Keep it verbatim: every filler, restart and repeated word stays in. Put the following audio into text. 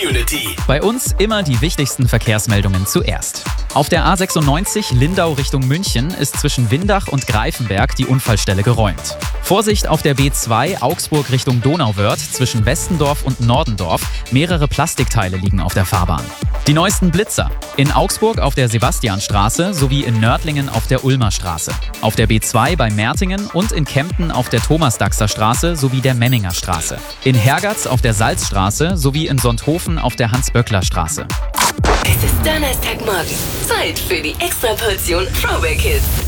Community. Bei uns immer die wichtigsten Verkehrsmeldungen zuerst. Auf der A sechsundneunzig Lindau Richtung München ist zwischen Windach und Greifenberg die Unfallstelle geräumt. Vorsicht auf der B zwei Augsburg Richtung Donauwörth zwischen Westendorf und Nordendorf. Mehrere Plastikteile liegen auf der Fahrbahn. Die neuesten Blitzer. In Augsburg auf der Sebastianstraße sowie in Nördlingen auf der Ulmer Straße. Auf der B zwei bei Mertingen und in Kempten auf der Thomas-Daxer Straße sowie der Menninger Straße. In Hergatz auf der Salzstraße sowie in Sonthofen auf der Hans-Böckler Straße. Es ist Donnerstagmorgen. Zeit für die Extraportion Throwback Hits.